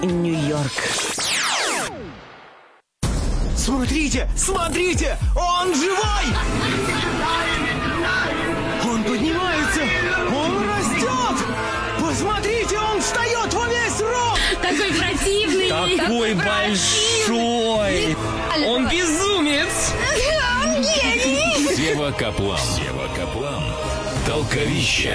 Нью-Йорк. Смотрите, смотрите, он живой! Он поднимается, он растет! Посмотрите, он встает во весь рост! Такой противный! Такой большой! Он безумец! Он гений! Сева Каплан. Сева Каплан. Толковище.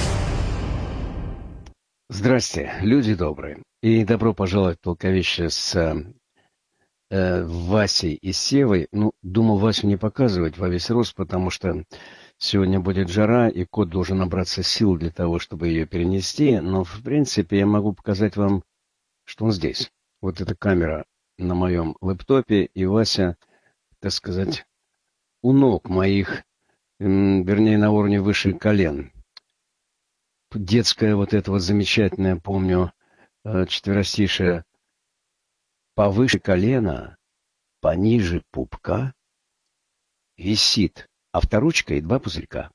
Здрасте, люди добрые. И добро пожаловать в Толковище с Васей и Севой. Ну, думал Васю не показывать во весь рост, потому что сегодня будет жара, и кот должен набраться сил для того, чтобы ее перенести. Но, в принципе, я могу показать вам, что он здесь. Вот эта камера на моем лэптопе, и Вася, так сказать, у ног моих, вернее, на уровне выше колен. Детская вот эта вот замечательная, помню, четверостишее: повыше колена, пониже пупка висит авторучка и два пузырька.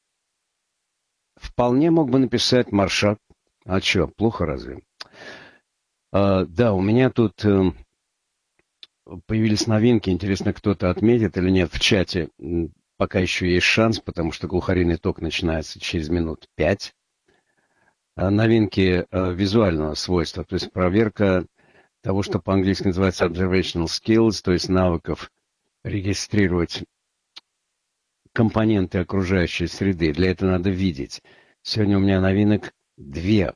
Вполне мог бы написать Маршак. А что, плохо разве? Да, у меня тут появились новинки. Интересно, кто-то отметит или нет в чате. Пока еще есть шанс, потому что глухарийный ток начинается через минут 5. Новинки визуального свойства, то есть проверка того, что по-английски называется observational skills, то есть навыков регистрировать компоненты окружающей среды. Для этого надо видеть. Сегодня у меня новинок 2.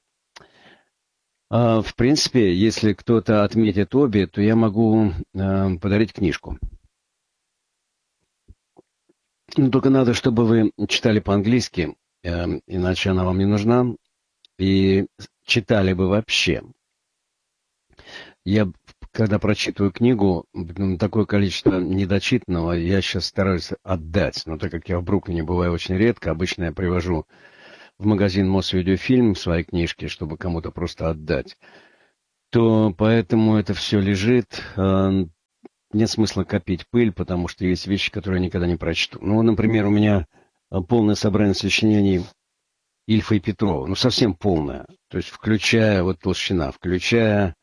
В принципе, если кто-то отметит обе, то я могу подарить книжку. Но только надо, чтобы вы читали по-английски, иначе она вам не нужна. И читали бы вообще. Я, когда прочитываю книгу, такое количество недочитанного я сейчас стараюсь отдать. Но так как я в Бруклине бываю очень редко, обычно я привожу в магазин Мосвидеофильм свои книжки, чтобы кому-то просто отдать, то поэтому это все лежит. Нет смысла копить пыль, потому что есть вещи, которые я никогда не прочту. Ну, например, у меня полное собрание сочинений Ильфа и Петрова, ну совсем полная, то есть включая вот толщина, включая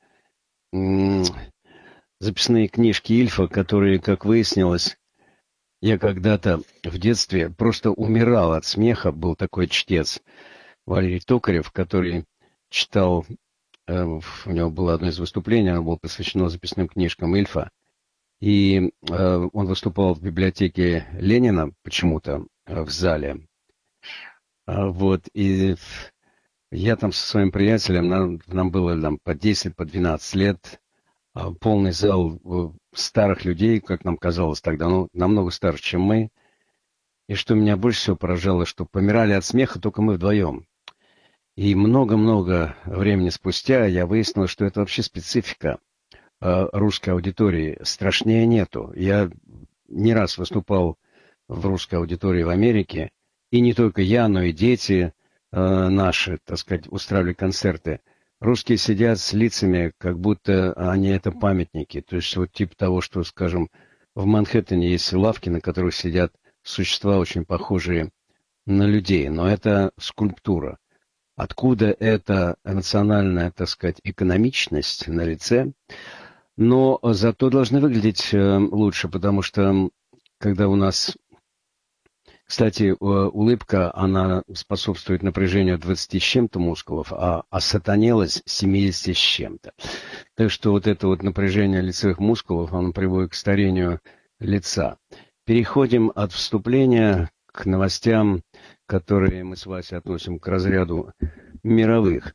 записные книжки Ильфа, которые, как выяснилось, я когда-то в детстве просто умирал от смеха. Был такой чтец Валерий Токарев, который читал, у него было одно из выступлений, оно было посвящено записным книжкам Ильфа, и он выступал в библиотеке Ленина почему-то в зале. Вот, и я там со своим приятелем, нам было там по 10, по 12 лет, полный зал старых людей, как нам казалось тогда, ну, намного старше, чем мы. И что меня больше всего поражало, что помирали от смеха только мы вдвоем. И много-много времени спустя я выяснил, что это вообще специфика русской аудитории. Страшнее нету. Я не раз выступал в русской аудитории в Америке. И не только я, но и дети наши, так сказать, устраивали концерты. Русские сидят с лицами, как будто они это памятники. То есть вот типа того, что, скажем, в Манхэттене есть лавки, на которых сидят существа, очень похожие на людей. Но это скульптура. Откуда эта эмоциональная, так сказать, экономичность на лице? Но зато должны выглядеть лучше, потому что когда у нас... Кстати, улыбка, она способствует напряжению 20 с чем-то мускулов, а осатанелость 70 с чем-то. Так что вот это вот напряжение лицевых мускулов, оно приводит к старению лица. Переходим от вступления к новостям, которые мы с Васей относим к разряду мировых.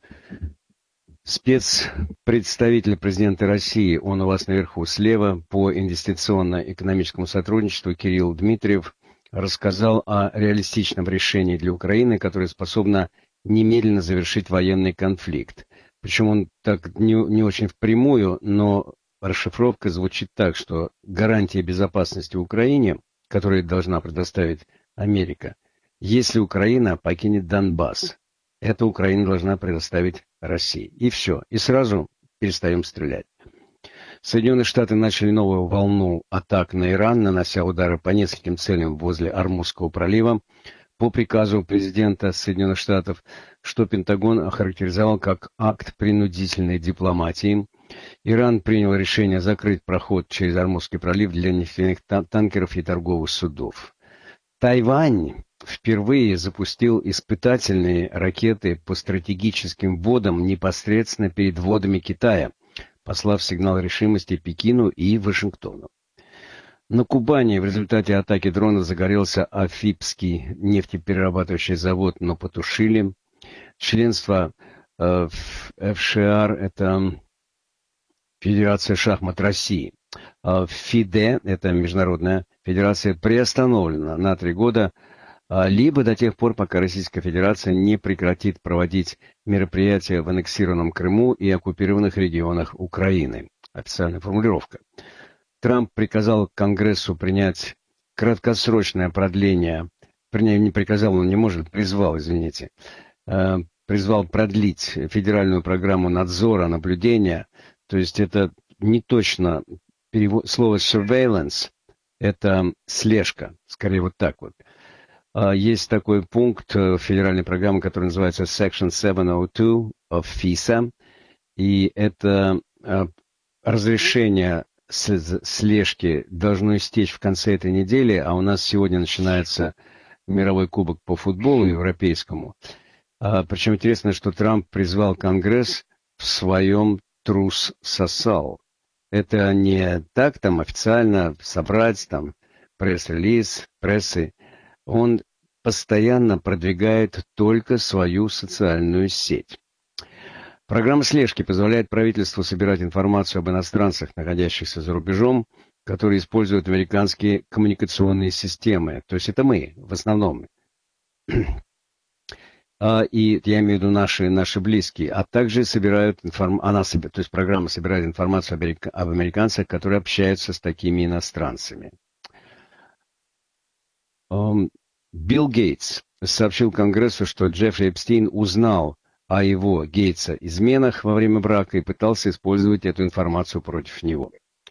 Спецпредставитель президента России, он у вас наверху слева, по инвестиционно-экономическому сотрудничеству Кирилл Дмитриев, рассказал о реалистичном решении для Украины, которое способно немедленно завершить военный конфликт. Причем он так не очень впрямую, но расшифровка звучит так, что гарантия безопасности Украине, которую должна предоставить Америка, если Украина покинет Донбасс, это Украина должна предоставить России. И все. И сразу перестаем стрелять. Соединенные Штаты начали новую волну атак на Иран, нанося удары по нескольким целям возле Ормузского пролива. по приказу президента Соединенных Штатов, что Пентагон охарактеризовал как акт принудительной дипломатии. Иран принял решение закрыть проход через Ормузский пролив для нефтяных танкеров и торговых судов. Тайвань впервые запустил испытательные ракеты по стратегическим водам непосредственно перед водами Китая, послав сигнал решимости Пекину и Вашингтону. На Кубани в результате атаки дрона загорелся Афипский нефтеперерабатывающий завод, но потушили. Членство в ФШР – это Федерация шахмат России. ФИДЕ – это Международная федерация, приостановлена на 3 года, либо до тех пор, пока Российская Федерация не прекратит проводить мероприятия в аннексированном Крыму и оккупированных регионах Украины. Официальная формулировка. Трамп приказал Конгрессу принять краткосрочное продление, не приказал, он не может, призвал, извините, призвал продлить федеральную программу надзора, наблюдения, то есть это не точно перевод, слово surveillance, это слежка, скорее вот так вот. Есть такой пункт федеральной программы, который называется Section 702 of FISA, и это разрешение слежки должно истечь в конце этой недели, а у нас сегодня начинается мировой кубок по футболу европейскому. Причем интересно, что Трамп призвал Конгресс в своем трус сосал. Это не так там официально собрать там пресс-релиз, прессы. Он постоянно продвигает только свою социальную сеть. Программа слежки позволяет правительству собирать информацию об иностранцах, находящихся за рубежом, которые используют американские коммуникационные системы. То есть это мы, в основном. И я имею в виду наши близкие. А также собирают то есть программа собирает информацию об американцах, которые общаются с такими иностранцами. Билл Гейтс сообщил Конгрессу, что Джеффри Эпстейн узнал о его, Гейтса, изменах во время брака и пытался использовать эту информацию против него.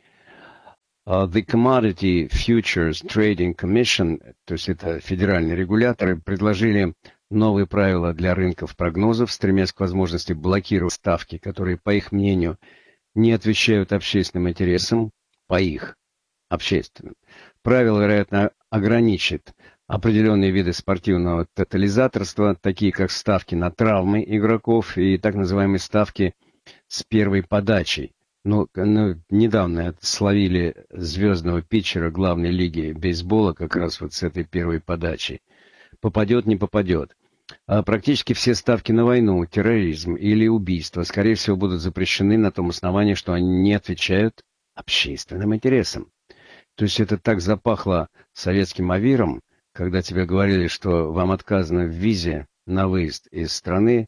The Commodity Futures Trading Commission, то есть это федеральные регуляторы, предложили новые правила для рынков прогнозов, стремясь к возможности блокировать ставки, которые, по их мнению, не отвечают общественным интересам, по их общественным. Правило, вероятно, ограничит определенные виды спортивного тотализаторства, такие как ставки на травмы игроков и так называемые ставки с первой подачей. Недавно словили звездного питчера главной лиги бейсбола как раз вот с этой первой подачей. Попадет, не попадет. Практически все ставки на войну, терроризм или убийство, скорее всего, будут запрещены на том основании, что они не отвечают общественным интересам. То есть это так запахло советским авиром, когда тебе говорили, что вам отказано в визе на выезд из страны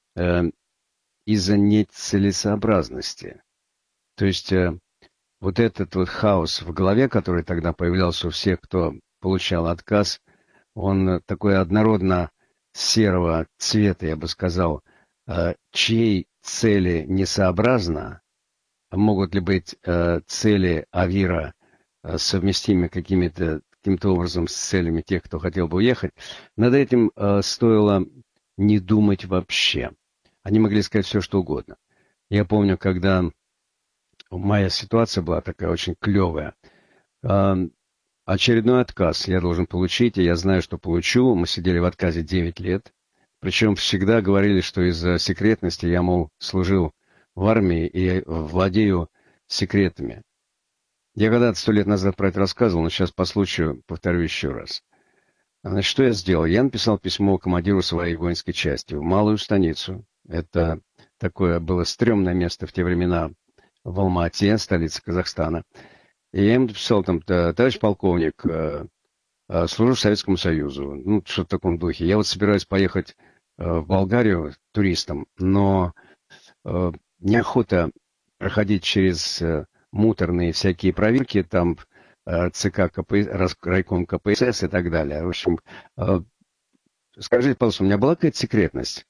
из-за нецелесообразности. То есть вот этот вот хаос в голове, который тогда появлялся у всех, кто получал отказ, он такой однородно серого цвета, я бы сказал, чьей цели несообразно, могут ли быть цели авира совместимы каким-то образом с целями тех, кто хотел бы уехать, над этим стоило не думать вообще. Они могли сказать все, что угодно. Я помню, когда моя ситуация была такая очень клевая. Очередной отказ я должен получить, и я знаю, что получу. Мы сидели в отказе 9 лет. Причем всегда говорили, что из-за секретности я, мол, служил в армии и владею секретами. Я когда-то 100 лет назад про это рассказывал, но сейчас по случаю повторю еще раз. Значит, что я сделал? Я написал письмо командиру своей воинской части в Малую станицу. Это такое было стрёмное место в те времена в Алма-Ате, столице Казахстана. И я ему написал там: товарищ полковник, служу Советскому Союзу. Ну, что в таком духе. Я вот собираюсь поехать в Болгарию туристом, но неохота проходить через муторные всякие проверки, там ЦК, райком КПСС и так далее. В общем, скажите, пожалуйста, у меня была какая-то секретность?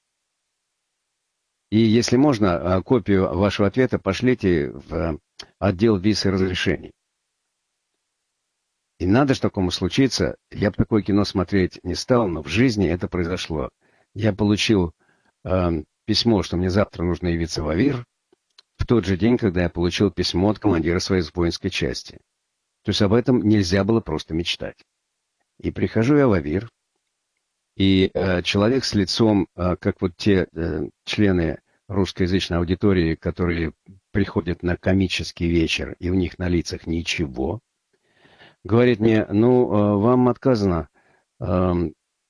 И если можно, копию вашего ответа пошлите в отдел виз и разрешений. И надо ж такому случиться. Я бы такое кино смотреть не стал, но в жизни это произошло. Я получил письмо, что мне завтра нужно явиться в АВИР, в тот же день, когда я получил письмо от командира своей воинской части. То есть об этом нельзя было просто мечтать. И прихожу я в АВИР, и человек с лицом, как вот те члены русскоязычной аудитории, которые приходят на комический вечер, и у них на лицах ничего, говорит мне, ну, вам отказано, так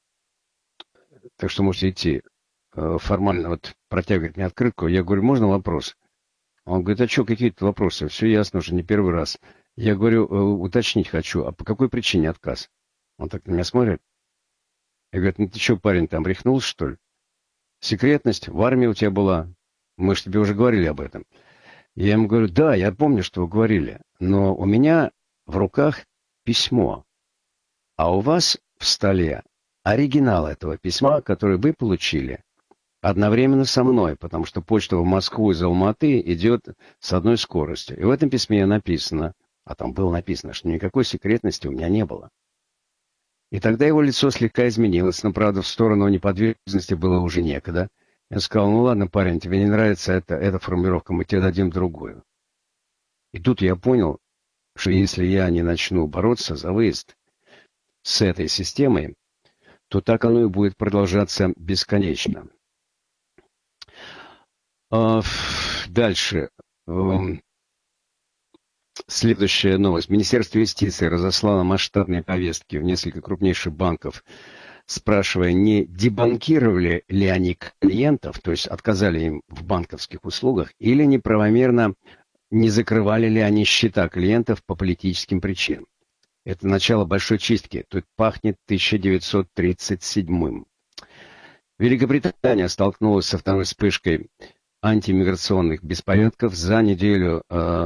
что можете идти. Формально вот протягивает мне открытку. Я говорю, можно вопрос? Он говорит, а что, какие-то вопросы? Все ясно уже, не первый раз. Я говорю, уточнить хочу, а по какой причине отказ? Он так на меня смотрит. Я говорю, ну ты что, парень, там рехнулся, что ли? Секретность в армии у тебя была. Мы же тебе уже говорили об этом. Я ему говорю, да, я помню, что вы говорили, но у меня в руках письмо, а у вас в столе оригинал этого письма, который вы получили одновременно со мной, потому что почта в Москву из Алматы идет с одной скоростью. И в этом письме написано, а там было написано, что никакой секретности у меня не было. И тогда его лицо слегка изменилось, но, правда, в сторону неподвижности было уже некогда. Я сказал, ну ладно, парень, тебе не нравится эта формулировка, мы тебе дадим другую. И тут я понял, что если я не начну бороться за выезд с этой системой, то так оно и будет продолжаться бесконечно. Дальше. Следующая новость. Министерство юстиции разослало масштабные повестки в несколько крупнейших банков, спрашивая, не дебанкировали ли они клиентов, то есть отказали им в банковских услугах, или неправомерно не закрывали ли они счета клиентов по политическим причинам. Это начало большой чистки. Тут пахнет 1937-м. Великобритания столкнулась со второй вспышкой антимиграционных беспорядков за неделю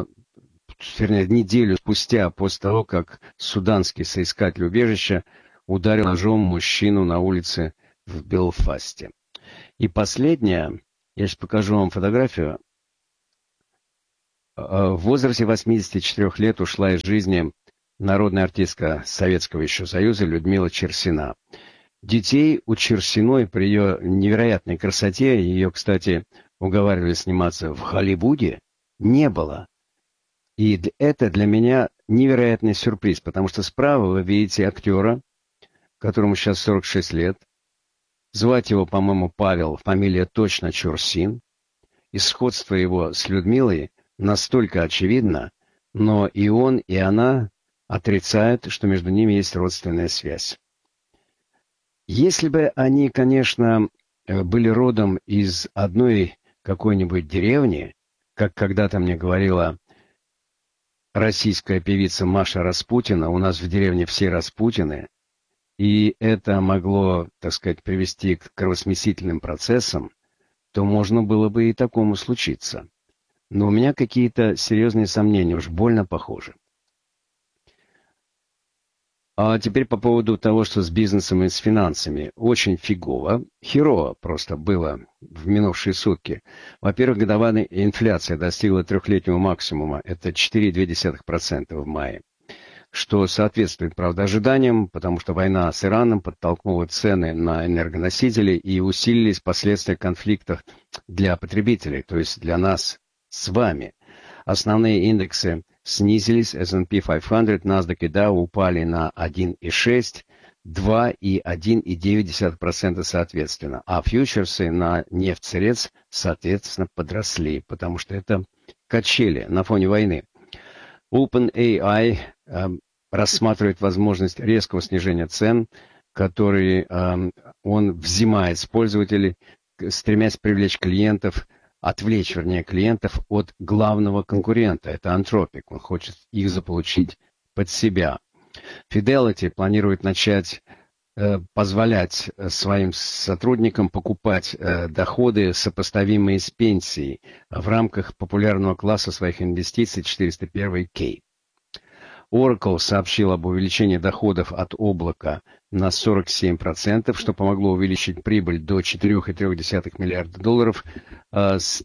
спустя после того, как суданский соискатель убежища ударил ножом мужчину на улице в Белфасте. И последнее, я сейчас покажу вам фотографию. В возрасте 84 лет ушла из жизни народная артистка Советского еще Союза Людмила Черсина. Детей у Черсиной при ее невероятной красоте, ее, кстати, уговаривали сниматься в Голливуде, не было. И это для меня невероятный сюрприз, потому что справа вы видите актера, которому сейчас 46 лет. Звать его, по-моему, Павел, фамилия точно Чурсин. И сходство его с Людмилой настолько очевидно, но и он, и она отрицают, что между ними есть родственная связь. Если бы они, конечно, были родом из одной какой-нибудь деревни, как когда-то мне говорила российская певица Маша Распутина, у нас в деревне все Распутины, и это могло, так сказать, привести к кровосмесительным процессам, то можно было бы и такому случиться. Но у меня какие-то серьезные сомнения, уж больно похожи. А теперь по поводу того, что с бизнесом и с финансами. Очень фигово. Херово просто было в минувшие сутки. Во-первых, годовая инфляция достигла трехлетнего максимума. Это 4,2% в мае. Что соответствует, правда, ожиданиям, потому что война с Ираном подтолкнула цены на энергоносители и усилились последствия конфликта для потребителей, то есть для нас с вами. Основные индексы снизились, S&P 500, NASDAQ и Dow упали на 1,6%, 2% и 1,9% соответственно. А фьючерсы на нефть сырец, соответственно, подросли, потому что это качели на фоне войны. OpenAI рассматривает возможность резкого снижения цен, который он взимает с пользователей, стремясь привлечь клиентов, отвлечь, вернее, клиентов от главного конкурента. Это Anthropic. Он хочет их заполучить под себя. Fidelity планирует начать позволять своим сотрудникам покупать доходы, сопоставимые с пенсией, в рамках популярного класса своих инвестиций 401k. Oracle сообщил об увеличении доходов от облака на 47%, что помогло увеличить прибыль до $4,3 миллиарда долларов с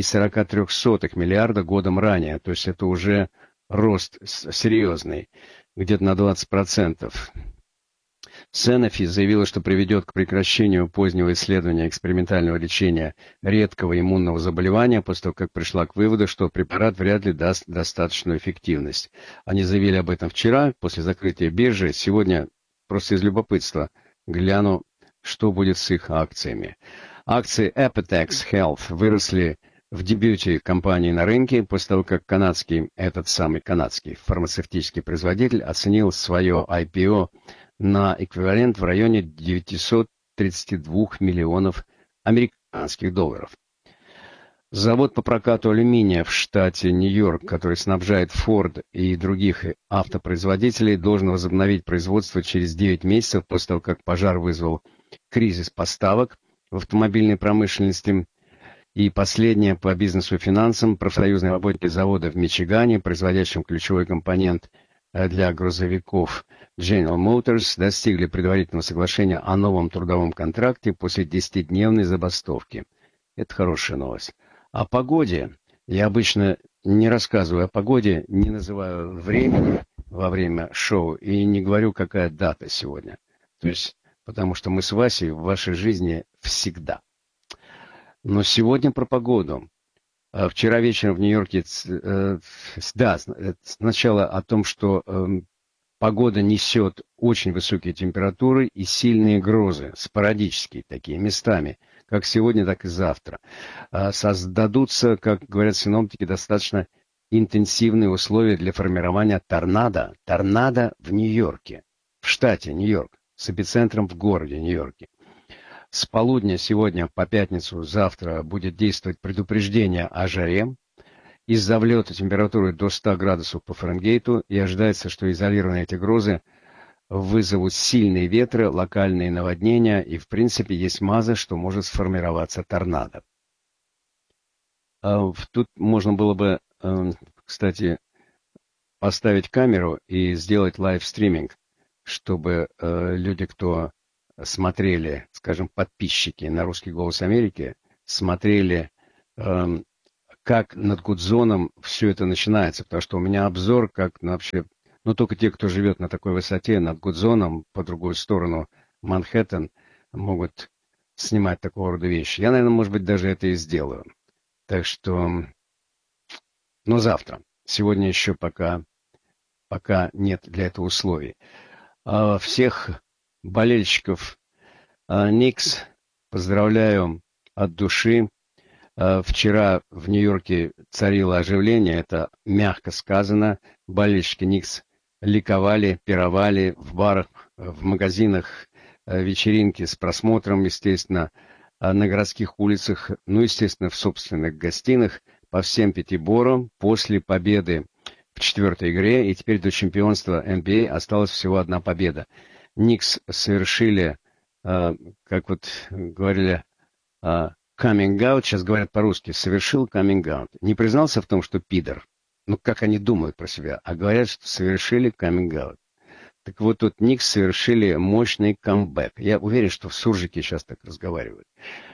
$3,43 миллиарда годом ранее. То есть это уже рост серьезный. где-то на 20%. Sanofi заявила, что приведет к прекращению позднего исследования экспериментального лечения редкого иммунного заболевания после того, как пришла к выводу, что препарат вряд ли даст достаточную эффективность. Они заявили об этом вчера, после закрытия биржи. Сегодня, просто из любопытства, гляну, что будет с их акциями. Акции Apotex Health выросли в дебюте компании на рынке после того, как этот самый канадский фармацевтический производитель оценил свое IPO на эквивалент в районе 932 миллионов американских долларов. Завод по прокату алюминия в штате Нью-Йорк, который снабжает Ford и других автопроизводителей, должен возобновить производство через 9 месяцев после того, как пожар вызвал кризис поставок в автомобильной промышленности. И последнее по бизнесу и финансам. Профсоюзные работники завода в Мичигане, производящим ключевой компонент для грузовиков General Motors, достигли предварительного соглашения о новом трудовом контракте после 10-дневной забастовки. Это хорошая новость. О погоде. Я обычно не рассказываю о погоде, не называю времени во время шоу и не говорю, какая дата сегодня. То есть, потому что мы с Васей в вашей жизни всегда. Но сегодня про погоду. Вчера вечером в Нью-Йорке, сначала о том, что погода несет очень высокие температуры и сильные грозы, спорадические такие, местами, как сегодня, так и завтра. Создадутся, как говорят синоптики, достаточно интенсивные условия для формирования торнадо. Торнадо в Нью-Йорке, в штате Нью-Йорк, с эпицентром в городе Нью-Йорке. С полудня сегодня по пятницу завтра будет действовать предупреждение о жаре. Из-за влета температуры до 100 градусов по Фаренгейту, и ожидается, что изолированные эти грозы вызовут сильные ветры, локальные наводнения, и в принципе есть маза, что может сформироваться торнадо. Тут можно было бы, кстати, поставить камеру и сделать лайвстриминг, чтобы люди, кто смотрели, скажем, подписчики на «Русский голос Америки», смотрели, как над Гудзоном все это начинается, потому что у меня обзор, как вообще, только те, кто живет на такой высоте, над Гудзоном, по другую сторону Манхэттен, могут снимать такого рода вещи. Я, наверное, может быть, даже это и сделаю. Так что, но завтра. Сегодня еще пока нет для этого условий. Всех болельщиков Никс поздравляю от души. Вчера в Нью-Йорке царило оживление, это мягко сказано. Болельщики Никс ликовали, пировали в барах, в магазинах, вечеринки с просмотром, естественно, на городских улицах, естественно, в собственных гостиных по всем 5 борам после победы в 4-й игре, и теперь до чемпионства NBA осталась всего 1 победа. Никс совершили, как вот говорили, coming out, сейчас говорят по-русски, совершил coming out. Не признался в том, что пидор, как они думают про себя, а говорят, что совершили coming out. Так вот, тут Никс совершили мощный камбэк. Я уверен, что в суржике сейчас так разговаривают.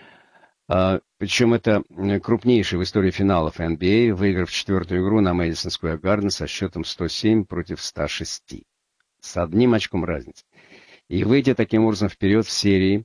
Причем это крупнейший в истории финалов NBA, выиграв 4-ю игру на Мэдисон Сквер Гарден со счетом 107 против 106. С 1 очком разницы. И выйдя таким образом вперед в серии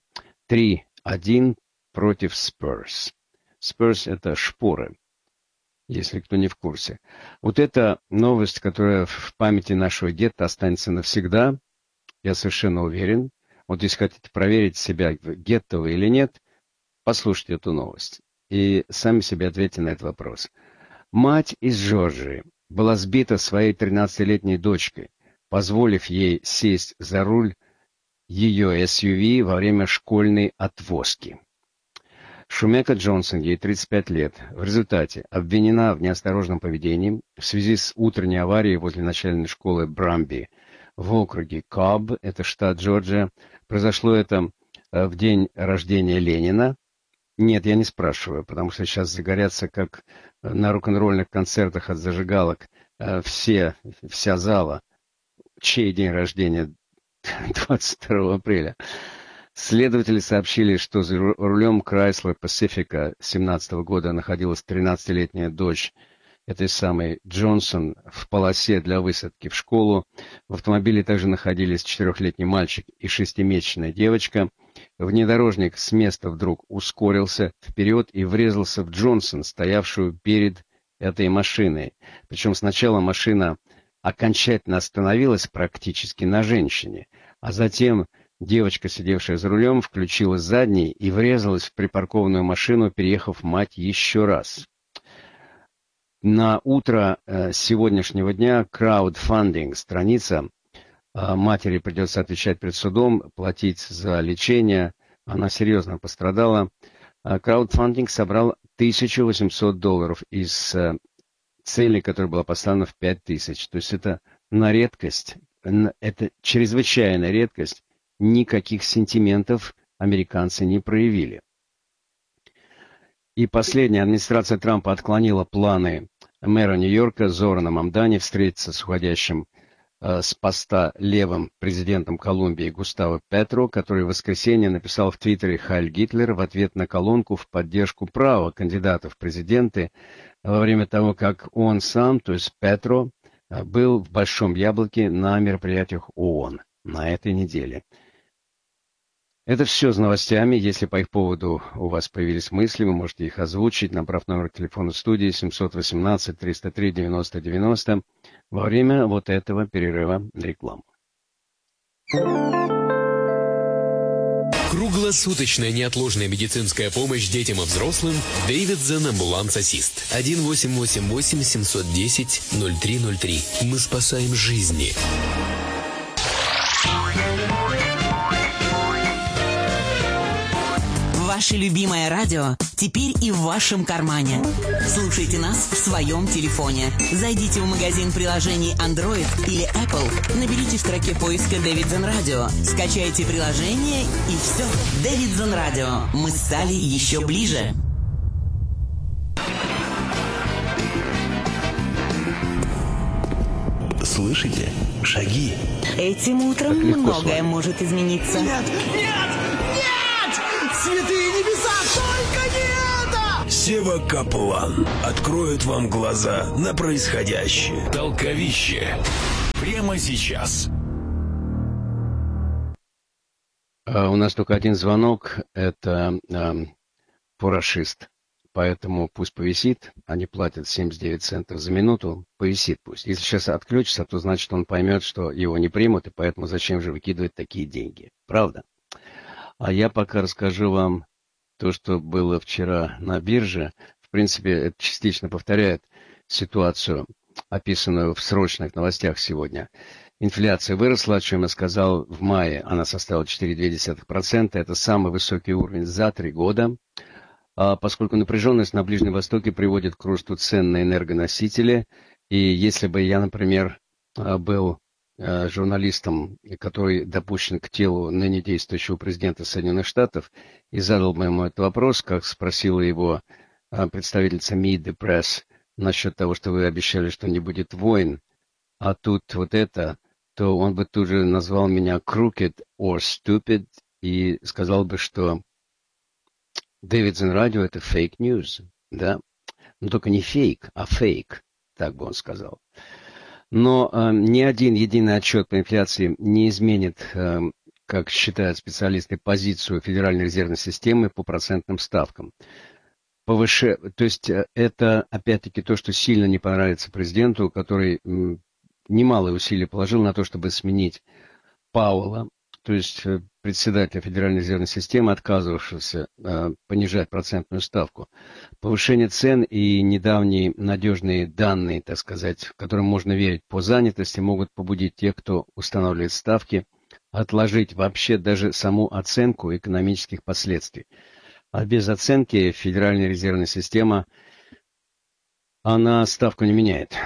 3-1 против Spurs. Spurs — это шпоры, если кто не в курсе. Вот эта новость, которая в памяти нашего гетто останется навсегда, я совершенно уверен. Вот если хотите проверить себя, гетто вы или нет, послушайте эту новость и сами себе ответьте на этот вопрос. Мать из Джорджии была сбита своей 13-летней дочкой, позволив ей сесть за руль ее SUV во время школьной отвозки. Шумека Джонсон, ей 35 лет, в результате обвинена в неосторожном поведении в связи с утренней аварией возле начальной школы Брамби в округе Кобб, это штат Джорджия. Произошло это в день рождения Ленина. Нет, я не спрашиваю, потому что сейчас загорятся, как на рок-н-ролльных концертах от зажигалок, вся зала, чей день рождения 22 апреля. Следователи сообщили, что за рулем Chrysler Pacifica 2017 года находилась 13-летняя дочь этой самой Джонсон в полосе для высадки в школу. В автомобиле также находились 4-летний мальчик и 6-месячная девочка. Внедорожник с места вдруг ускорился вперед и врезался в Джонсон, стоявшую перед этой машиной. Причем сначала машина окончательно остановилась практически на женщине, а затем девочка, сидевшая за рулем, включила задний и врезалась в припаркованную машину, переехав мать еще раз. На утро сегодняшнего дня краудфандинг, страница, матери придется отвечать перед судом, платить за лечение, она серьезно пострадала. Краудфандинг собрал $1800 из цели, которая была поставлена в 5000. То есть это на редкость, это чрезвычайная редкость. Никаких сентиментов американцы не проявили. И последняя, администрация Трампа отклонила планы мэра Нью-Йорка Зорана Мамдани встретиться с уходящим с поста левым президентом Колумбии Густаво Петро, который в воскресенье написал в Твиттере «Хайль Гитлер» в ответ на колонку в поддержку права кандидата в президенты во время того, как он сам, то есть Петро, был в Большом Яблоке на мероприятиях ООН на этой неделе. Это все с новостями. Если по их поводу у вас появились мысли, вы можете их озвучить, набрав номер телефона студии 718-303-90-90 во время вот этого перерыва на рекламу. Круглосуточная неотложная медицинская помощь детям и взрослым. Davidson Ambulance Assist. 1-888-710-0303. Мы спасаем жизни. Ваше любимое радио теперь и в вашем кармане. Слушайте нас в своем телефоне. Зайдите в магазин приложений Android или Apple, наберите в строке поиска Davidson Radio, скачайте приложение и все. Davidson Radio. Мы стали еще ближе. Слышите? Шаги. Этим утром многое может измениться. Нет! Святые небеса, только не это! Сева Каплан откроет вам глаза на происходящее. Толковище. Прямо сейчас. У нас только один звонок. Это фурашист. Поэтому пусть повисит. Они платят 79 центов за минуту. Повисит пусть. Если сейчас отключится, то значит он поймет, что его не примут, и поэтому зачем же выкидывать такие деньги. Правда? А я пока расскажу вам то, что было вчера на бирже. В принципе, это частично повторяет ситуацию, описанную в срочных новостях сегодня. Инфляция выросла, о чем я сказал, в мае она составила 4,2%. Это самый высокий уровень за 3 года. Поскольку напряженность на Ближнем Востоке приводит к росту цен на энергоносители. И если бы я, например, был журналистом, который допущен к телу ныне действующего президента Соединенных Штатов, и задал бы ему этот вопрос, как спросила его представительница Meet the Press насчет того, что вы обещали, что не будет войн, а тут вот это, то он бы тут же назвал меня crooked or stupid и сказал бы, что Davidson Radio — это fake news, да? Но только не фейк, а фейк, так бы он сказал. Но ни один единый отчет по инфляции не изменит, как считают специалисты, позицию Федеральной резервной системы по процентным ставкам. То есть это, опять-таки, то, что сильно не понравится президенту, который немалые усилия положил на то, чтобы сменить Пауэлла, то есть председателя Федеральной резервной системы, отказывавшегося понижать процентную ставку. Повышение цен и недавние надежные данные, так сказать, которым можно верить по занятости, могут побудить тех, кто устанавливает ставки, отложить вообще даже саму оценку экономических последствий. А без оценки Федеральная резервная система, она ставку не меняет.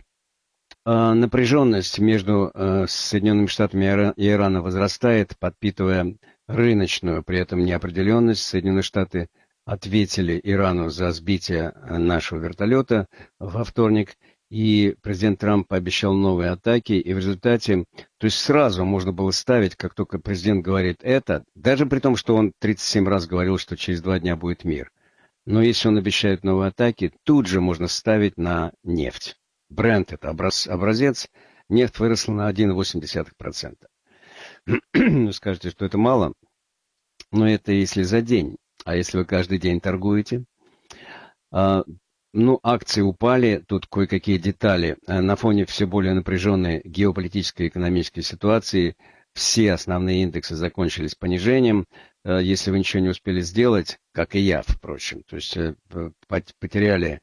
Напряженность между Соединенными Штатами и Ираном возрастает, подпитывая рыночную при этом неопределенность. Соединенные Штаты ответили Ирану за сбитие нашего вертолета во вторник, и президент Трамп пообещал новые атаки, и в результате, то есть сразу можно было ставить, как только президент говорит это, даже при том, что он 37 раз говорил, что через 2 дня будет мир. Но если он обещает новые атаки, тут же можно ставить на нефть. Brent — это образец. Нефть выросла на 1,8%. Вы скажете, что это мало, но это если за день. А если вы каждый день торгуете? Акции упали, тут кое-какие детали. На фоне все более напряженной геополитической и экономической ситуации все основные индексы закончились понижением. Если вы ничего не успели сделать, как и я, впрочем, то есть потеряли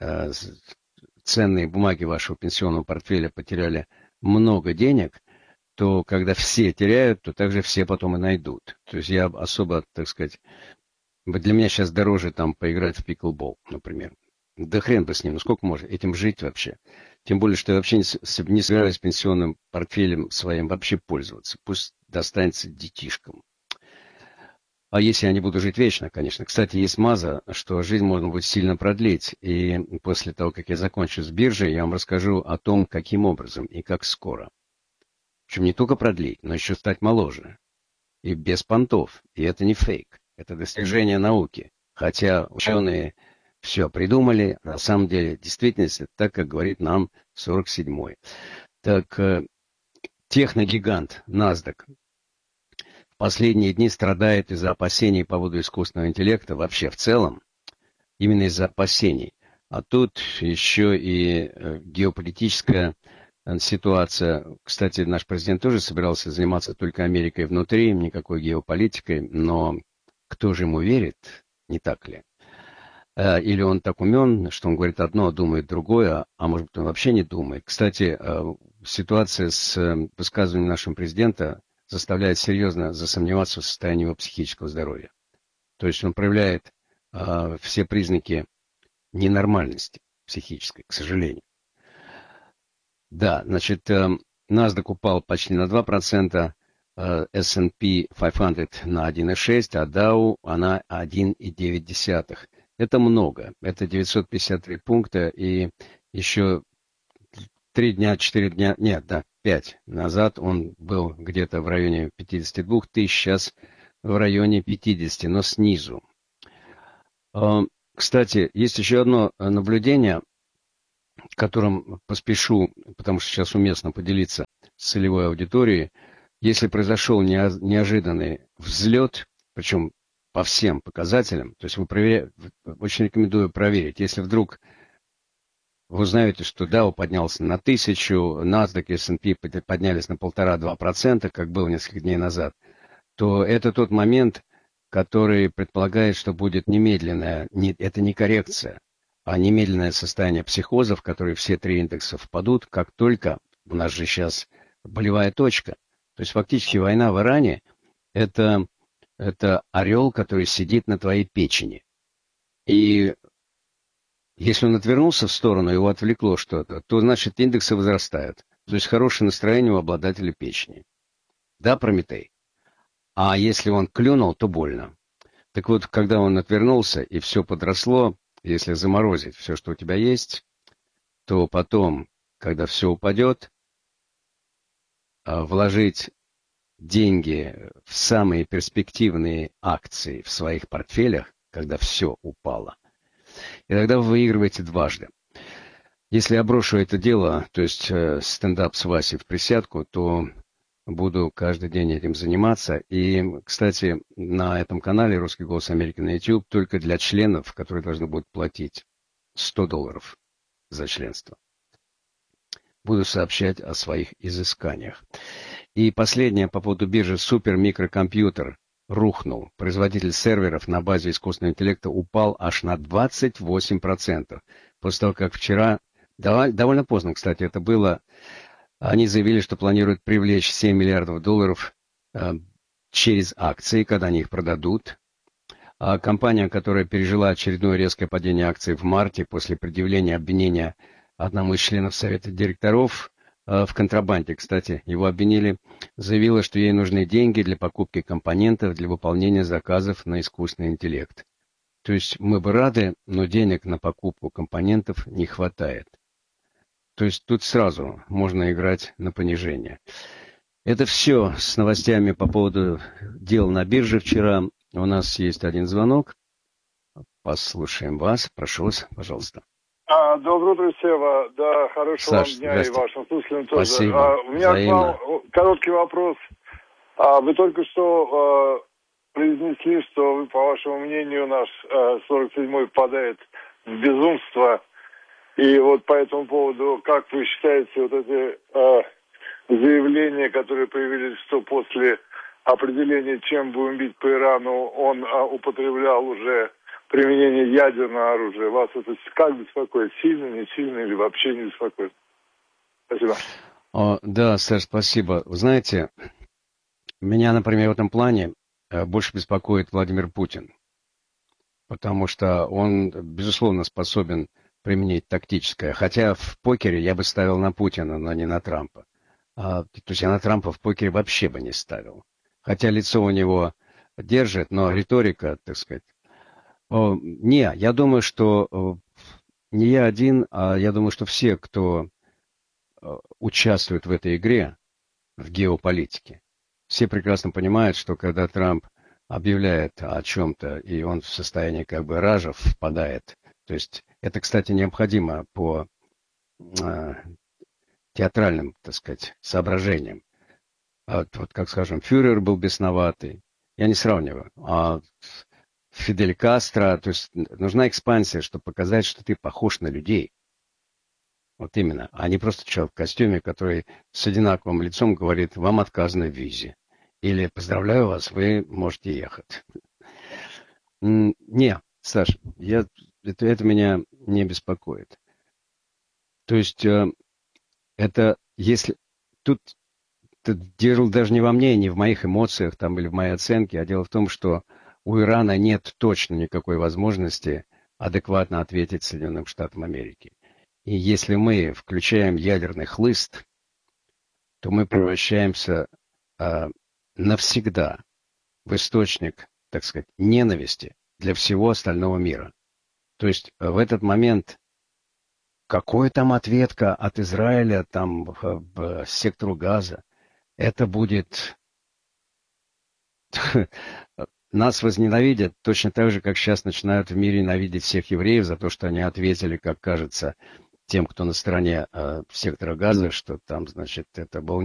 ценные бумаги вашего пенсионного портфеля, потеряли много денег, то когда все теряют, то также все потом и найдут. То есть я особо, так сказать, для меня сейчас дороже там поиграть в пиклбол, например. Да хрен бы с ним, сколько можно этим жить вообще? Тем более, что я вообще не собираюсь пенсионным портфелем своим вообще пользоваться. Пусть достанется детишкам. А если я не буду жить вечно, конечно. Кстати, есть маза, что жизнь можно будет сильно продлить. И после того, как я закончу с биржей, я вам расскажу о том, каким образом и как скоро. Причем не только продлить, но еще стать моложе. И без понтов. И это не фейк. Это достижение науки. Хотя ученые все придумали, на самом деле действительность так, как говорит нам 47-й. Так, техногигант NASDAQ в последние дни страдает из-за опасений по поводу искусственного интеллекта вообще в целом, именно из-за опасений. А тут еще и геополитическая ситуация. Кстати, наш президент тоже собирался заниматься только Америкой внутри, никакой геополитикой, но кто же ему верит, не так ли? Или он так умен, что он говорит одно, а думает другое, а может быть он вообще не думает. Кстати, ситуация с высказыванием нашего президента заставляет серьезно засомневаться в состоянии его психического здоровья. То есть он проявляет все признаки ненормальности психической, к сожалению. Да, значит, NASDAQ упал почти на 2%, S&P 500 на 1,6%, а Dow на 1,9%. Это много. Это 953 пункта, и еще 3 дня, 4 дня, нет, да, 5 назад он был где-то в районе 52 тысяч, сейчас в районе 50, но снизу. Кстати, есть еще одно наблюдение, которым поспешу, потому что сейчас уместно поделиться с целевой аудиторией. Если произошел неожиданный взлет, причем по всем показателям, то есть очень рекомендую проверить. Если вдруг вы узнаете, что Dow поднялся на 1000, NASDAQ и S&P поднялись на 1,5-2%, как было несколько дней назад, то это тот момент, который предполагает, что будет немедленная, это не коррекция, а немедленное состояние психоза, в которое все три индекса впадут, как только у нас же сейчас болевая точка. То есть фактически война в Иране – это орел, который сидит на твоей печени. И если он отвернулся в сторону, его отвлекло что-то, то, значит, индексы возрастают. То есть хорошее настроение у обладателя печени. Да, Прометей? А если он клюнул, то больно. Так вот, когда он отвернулся и все подросло, если заморозить все, что у тебя есть, то потом, когда все упадет, вложить деньги в самые перспективные акции в своих портфелях, когда все упало. И тогда вы выигрываете дважды. Если я брошу это дело, то есть стендап с Васей в присядку, то буду каждый день этим заниматься. И, кстати, на этом канале «Русский голос Америки» на YouTube только для членов, которые должны будут платить $100 за членство. Буду сообщать о своих изысканиях. И последнее по поводу биржи. Супермикрокомпьютер рухнул. Производитель серверов на базе искусственного интеллекта упал аж на 28%. После того, как вчера, довольно поздно, кстати, это было, они заявили, что планируют привлечь $7 миллиардов через акции, когда они их продадут. А компания, которая пережила очередное резкое падение акций в марте после предъявления обвинения одному из членов совета директоров в контрабанде, кстати, его обвинили, заявила, что ей нужны деньги для покупки компонентов для выполнения заказов на искусственный интеллект. То есть мы бы рады, но денег на покупку компонентов не хватает. То есть тут сразу можно играть на понижение. Это все с новостями по поводу дел на бирже вчера. У нас есть один звонок. послушаем вас. Прошу вас, пожалуйста. Доброе утро, Сева. Да, хорошего Саш, вам дня и здрасте. вашим слушателям тоже. Спасибо. У меня к вам короткий вопрос. Вы только что произнесли, что, по вашему мнению, наш 47-й впадает в безумство. И вот по этому поводу, как вы считаете, вот эти заявления, которые появились, что после определения, чем будем бить по Ирану, он употреблял уже применение ядерного оружия. Вас это как беспокоит? Сильно, не сильно или вообще не беспокоит? Спасибо. Да, Саш, спасибо. Вы знаете, меня, например, в этом плане больше беспокоит Владимир Путин. Потому что он, безусловно, способен применить тактическое. Хотя в покере я бы ставил на Путина, но не на Трампа. То есть я на Трампа в покере вообще бы не ставил. Хотя лицо у него держит, но риторика, так сказать. Не, я думаю, что не я один, а я думаю, что все, кто участвует в этой игре, в геополитике, все прекрасно понимают, что когда Трамп объявляет о чем-то, и он в состоянии как бы ража впадает, то есть это, кстати, необходимо по театральным, так сказать, соображениям. Вот как, скажем, фюрер был бесноватый, я не сравниваю, а Фидель Кастро, то есть нужна экспансия, чтобы показать, что ты похож на людей. Вот именно, а не просто человек в костюме, который с одинаковым лицом говорит, вам отказано в визе. Или поздравляю вас, вы можете ехать. Не, Саш, это меня не беспокоит. То есть это если тут дело даже не во мне, не в моих эмоциях там, или в моей оценке, а дело в том, что у Ирана нет точно никакой возможности адекватно ответить Соединенным Штатам Америки. И если мы включаем ядерный хлыст, то мы превращаемся навсегда в источник, так сказать, ненависти для всего остального мира. То есть в этот момент какой там ответка от Израиля там в сектору Газа, это будет... Нас возненавидят точно так же, как сейчас начинают в мире ненавидеть всех евреев за то, что они ответили, как кажется, тем, кто на стороне сектора Газа, что там, значит, это был